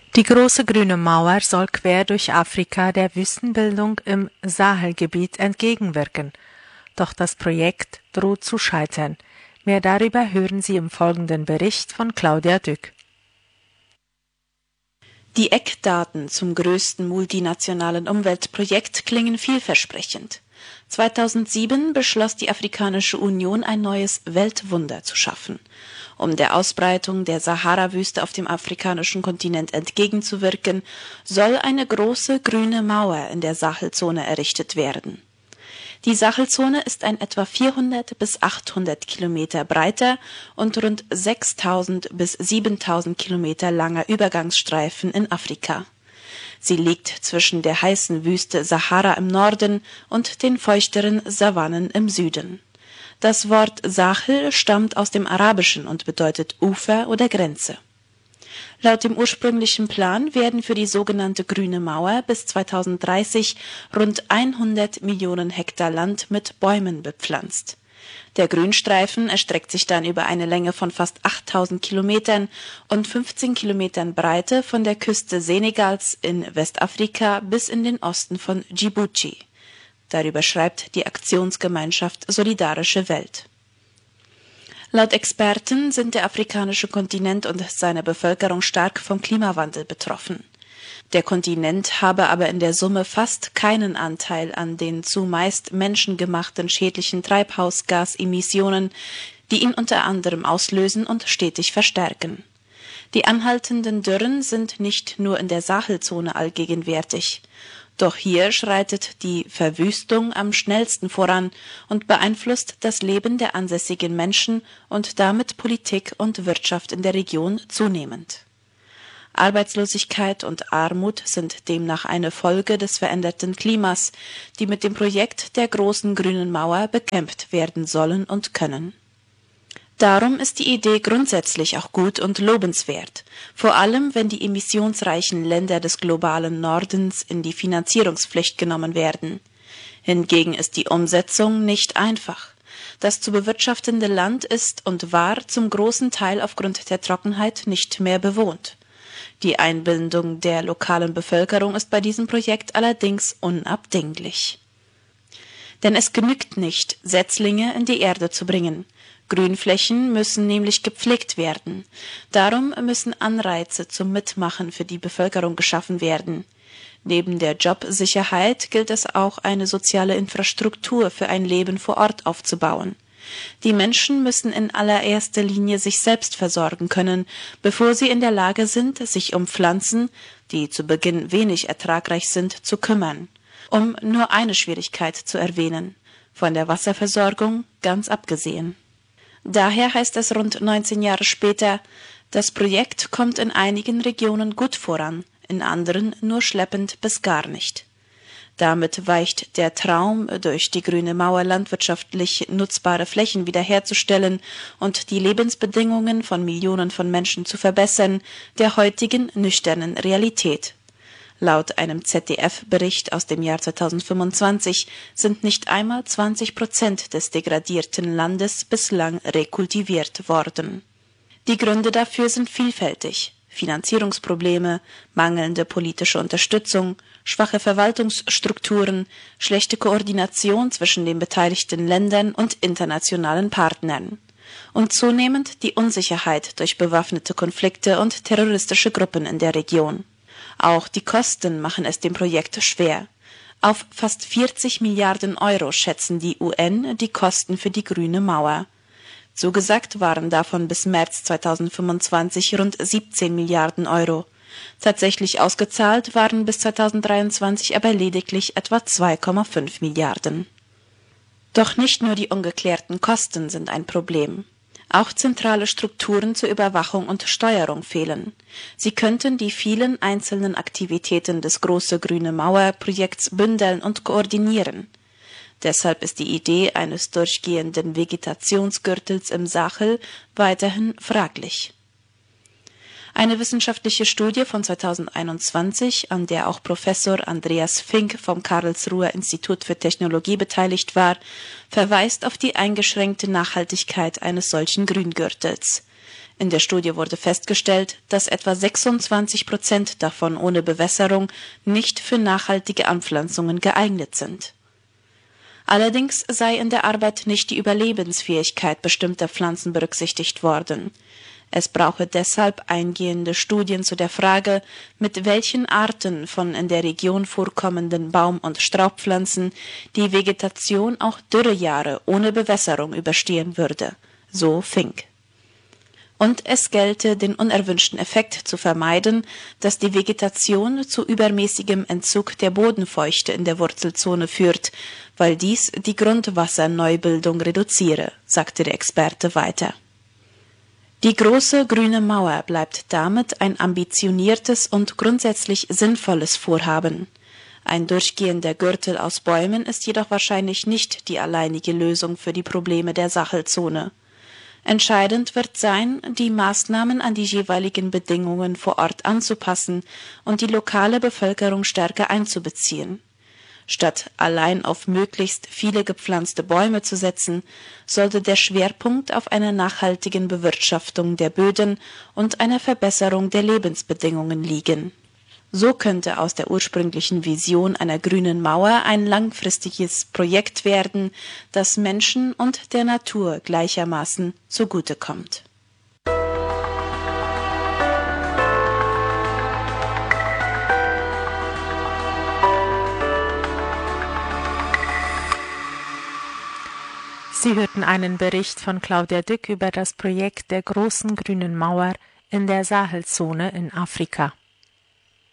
Die große grüne Mauer soll quer durch Afrika der Wüstenbildung im Sahelgebiet entgegenwirken. Doch das Projekt droht zu scheitern. Mehr darüber hören Sie im folgenden Bericht von Claudia Dück. Die Eckdaten zum größten multinationalen Umweltprojekt klingen vielversprechend. 2007 beschloss die Afrikanische Union, ein neues Weltwunder zu schaffen. Um der Ausbreitung der Sahara-Wüste auf dem afrikanischen Kontinent entgegenzuwirken, soll eine große grüne Mauer in der Sahelzone errichtet werden. Die Sahelzone ist ein etwa 400 bis 800 Kilometer breiter und rund 6.000 bis 7.000 Kilometer langer Übergangsstreifen in Afrika. Sie liegt zwischen der heißen Wüste Sahara im Norden und den feuchteren Savannen im Süden. Das Wort Sahel stammt aus dem Arabischen und bedeutet Ufer oder Grenze. Laut dem ursprünglichen Plan werden für die sogenannte Grüne Mauer bis 2030 rund 100 Millionen Hektar Land mit Bäumen bepflanzt. Der Grünstreifen erstreckt sich dann über eine Länge von fast 8.000 Kilometern und 15 Kilometern Breite von der Küste Senegals in Westafrika bis in den Osten von Djibouti. Darüber schreibt die Aktionsgemeinschaft Solidarische Welt. Laut Experten sind der afrikanische Kontinent und seine Bevölkerung stark vom Klimawandel betroffen. Der Kontinent habe aber in der Summe fast keinen Anteil an den zumeist menschengemachten schädlichen Treibhausgasemissionen, die ihn unter anderem auslösen und stetig verstärken. Die anhaltenden Dürren sind nicht nur in der Sahelzone allgegenwärtig. Doch hier schreitet die Verwüstung am schnellsten voran und beeinflusst das Leben der ansässigen Menschen und damit Politik und Wirtschaft in der Region zunehmend. Arbeitslosigkeit und Armut sind demnach eine Folge des veränderten Klimas, die mit dem Projekt der großen grünen Mauer bekämpft werden sollen und können. Darum ist die Idee grundsätzlich auch gut und lobenswert, vor allem wenn die emissionsreichen Länder des globalen Nordens in die Finanzierungspflicht genommen werden. Hingegen ist die Umsetzung nicht einfach. Das zu bewirtschaftende Land ist und war zum großen Teil aufgrund der Trockenheit nicht mehr bewohnt. Die Einbindung der lokalen Bevölkerung ist bei diesem Projekt allerdings unabdinglich. Denn es genügt nicht, Setzlinge in die Erde zu bringen. Grünflächen müssen nämlich gepflegt werden. Darum müssen Anreize zum Mitmachen für die Bevölkerung geschaffen werden. Neben der Jobsicherheit gilt es auch, eine soziale Infrastruktur für ein Leben vor Ort aufzubauen. Die Menschen müssen in allererster Linie sich selbst versorgen können, bevor sie in der Lage sind, sich um Pflanzen, die zu Beginn wenig ertragreich sind, zu kümmern. Um nur eine Schwierigkeit zu erwähnen, von der Wasserversorgung ganz abgesehen. Daher heißt es rund 19 Jahre später, das Projekt kommt in einigen Regionen gut voran, in anderen nur schleppend bis gar nicht. Damit weicht der Traum, durch die grüne Mauer landwirtschaftlich nutzbare Flächen wiederherzustellen und die Lebensbedingungen von Millionen von Menschen zu verbessern, der heutigen nüchternen Realität. Laut einem ZDF-Bericht aus dem Jahr 2025 sind nicht einmal 20% des degradierten Landes bislang rekultiviert worden. Die Gründe dafür sind vielfältig: Finanzierungsprobleme, mangelnde politische Unterstützung, schwache Verwaltungsstrukturen, schlechte Koordination zwischen den beteiligten Ländern und internationalen Partnern und zunehmend die Unsicherheit durch bewaffnete Konflikte und terroristische Gruppen in der Region. Auch die Kosten machen es dem Projekt schwer. Auf fast 40 Milliarden Euro schätzen die UN die Kosten für die grüne Mauer. Zugesagt waren davon bis März 2025 rund 17 Milliarden Euro. Tatsächlich ausgezahlt waren bis 2023 aber lediglich etwa 2,5 Milliarden. Doch nicht nur die ungeklärten Kosten sind ein Problem. Auch zentrale Strukturen zur Überwachung und Steuerung fehlen. Sie könnten die vielen einzelnen Aktivitäten des Große Grüne Mauer-Projekts bündeln und koordinieren. Deshalb ist die Idee eines durchgehenden Vegetationsgürtels im Sahel weiterhin fraglich. Eine wissenschaftliche Studie von 2021, an der auch Professor Andreas Fink vom Karlsruher Institut für Technologie beteiligt war, verweist auf die eingeschränkte Nachhaltigkeit eines solchen Grüngürtels. In der Studie wurde festgestellt, dass etwa 26% davon ohne Bewässerung nicht für nachhaltige Anpflanzungen geeignet sind. Allerdings sei in der Arbeit nicht die Überlebensfähigkeit bestimmter Pflanzen berücksichtigt worden. Es brauche deshalb eingehende Studien zu der Frage, mit welchen Arten von in der Region vorkommenden Baum- und Strauchpflanzen die Vegetation auch Dürrejahre ohne Bewässerung überstehen würde, so Fink. Und es gelte, den unerwünschten Effekt zu vermeiden, dass die Vegetation zu übermäßigem Entzug der Bodenfeuchte in der Wurzelzone führt, weil dies die Grundwasserneubildung reduziere, sagte der Experte weiter. Die große grüne Mauer bleibt damit ein ambitioniertes und grundsätzlich sinnvolles Vorhaben. Ein durchgehender Gürtel aus Bäumen ist jedoch wahrscheinlich nicht die alleinige Lösung für die Probleme der Sachelzone. Entscheidend wird sein, die Maßnahmen an die jeweiligen Bedingungen vor Ort anzupassen und die lokale Bevölkerung stärker einzubeziehen. Statt allein auf möglichst viele gepflanzte Bäume zu setzen, sollte der Schwerpunkt auf einer nachhaltigen Bewirtschaftung der Böden und einer Verbesserung der Lebensbedingungen liegen. So könnte aus der ursprünglichen Vision einer grünen Mauer ein langfristiges Projekt werden, das Menschen und der Natur gleichermaßen zugutekommt. Sie hörten einen Bericht von Claudia Dück über das Projekt der großen grünen Mauer in der Sahelzone in Afrika.